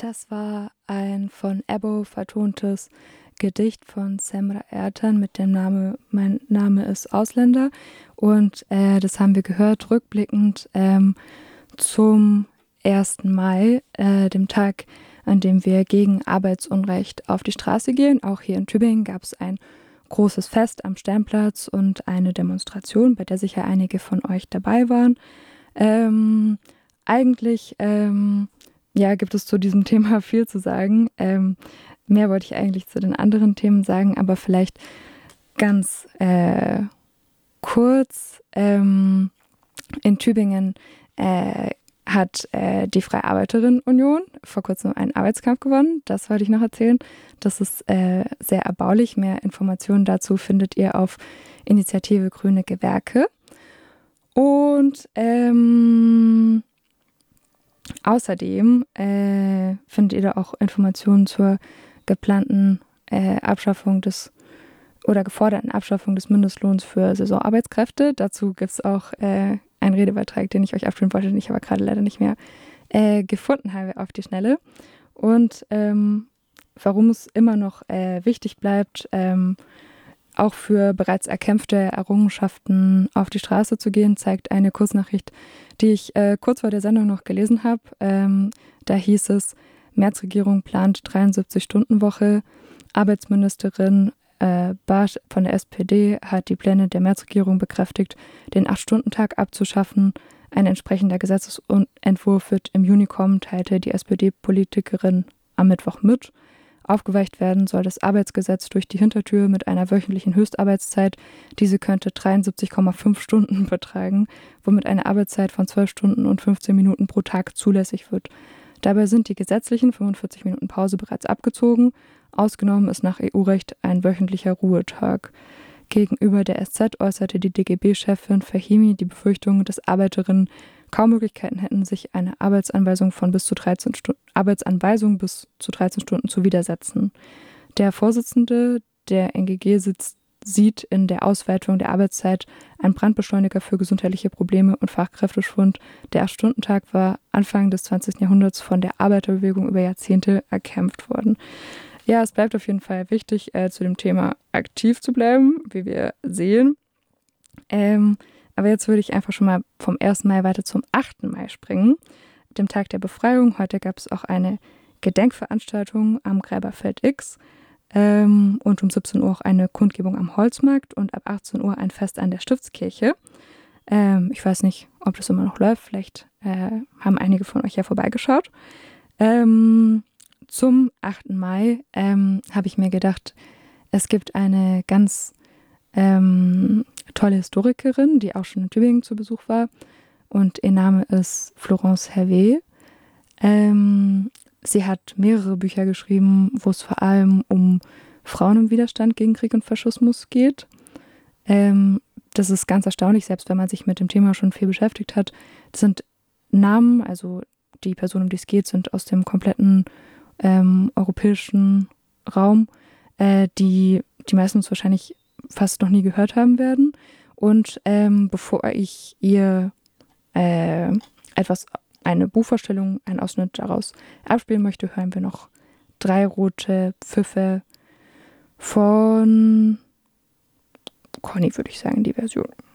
Das war ein von Ebbo vertontes Gedicht von Semra Ertan mit dem Namen Mein Name ist Ausländer. Und das haben wir gehört, rückblickend zum 1. Mai, dem Tag, an dem wir gegen Arbeitsunrecht auf die Straße gehen. Auch hier in Tübingen gab es ein großes Fest am Sternplatz und eine Demonstration, bei der sicher einige von euch dabei waren. Eigentlich gibt es zu diesem Thema viel zu sagen. Mehr wollte ich eigentlich zu den anderen Themen sagen, aber vielleicht ganz kurz. In Tübingen hat die Freie Arbeiterinnen-Union vor kurzem einen Arbeitskampf gewonnen. Das wollte ich noch erzählen. Das ist sehr erbaulich. Mehr Informationen dazu findet ihr auf Initiative Grüne Gewerke. Und außerdem findet ihr da auch Informationen zur geplanten geforderten Abschaffung des Mindestlohns für Saisonarbeitskräfte. Dazu gibt es auch einen Redebeitrag, den ich euch abspielen wollte, den ich aber gerade leider nicht mehr gefunden habe auf die Schnelle. Und warum es immer noch wichtig bleibt, auch für bereits erkämpfte Errungenschaften auf die Straße zu gehen, zeigt eine Kurznachricht, die ich kurz vor der Sendung noch gelesen habe. Da hieß es, März-Regierung plant 73-Stunden-Woche. Arbeitsministerin Bartsch von der SPD hat die Pläne der März-Regierung bekräftigt, den 8-Stunden-Tag abzuschaffen. Ein entsprechender Gesetzesentwurf wird im Juni kommen, teilte die SPD-Politikerin am Mittwoch mit. Aufgeweicht werden soll das Arbeitsgesetz durch die Hintertür mit einer wöchentlichen Höchstarbeitszeit. Diese könnte 73,5 Stunden betragen, womit eine Arbeitszeit von 12 Stunden und 15 Minuten pro Tag zulässig wird. Dabei sind die gesetzlichen 45 Minuten Pause bereits abgezogen. Ausgenommen ist nach EU-Recht ein wöchentlicher Ruhetag. Gegenüber der SZ äußerte die DGB-Chefin Fahimi die Befürchtung, dass Arbeiterinnen kaum Möglichkeiten hätten, sich eine Arbeitsanweisung bis zu 13 Stunden zu widersetzen. Der Vorsitzende der NGG sieht in der Ausweitung der Arbeitszeit einen Brandbeschleuniger für gesundheitliche Probleme und Fachkräfteschwund. Der 8-Stunden-Tag war Anfang des 20. Jahrhunderts von der Arbeiterbewegung über Jahrzehnte erkämpft worden. Ja, es bleibt auf jeden Fall wichtig, zu dem Thema aktiv zu bleiben, wie wir sehen. Aber jetzt würde ich einfach schon mal vom 1. Mai weiter zum 8. Mai springen, dem Tag der Befreiung. Heute gab es auch eine Gedenkveranstaltung am Gräberfeld X und um 17 Uhr auch eine Kundgebung am Holzmarkt und ab 18 Uhr ein Fest an der Stiftskirche. Ich weiß nicht, ob das immer noch läuft. Vielleicht haben einige von euch ja vorbeigeschaut. Zum 8. Mai habe ich mir gedacht, es gibt eine ganz tolle Historikerin, die auch schon in Tübingen zu Besuch war. Und ihr Name ist Florence Hervé. Sie hat mehrere Bücher geschrieben, wo es vor allem um Frauen im Widerstand gegen Krieg und Faschismus geht. Das ist ganz erstaunlich, selbst wenn man sich mit dem Thema schon viel beschäftigt hat. Das sind Namen, also die Personen, um die es geht, sind aus dem kompletten europäischen Raum, die meisten uns wahrscheinlich fast noch nie gehört haben werden. Und bevor ich ihr eine Buchvorstellung, einen Ausschnitt daraus abspielen möchte, hören wir noch 3 rote Pfiffe von Conny, würde ich sagen, die Version.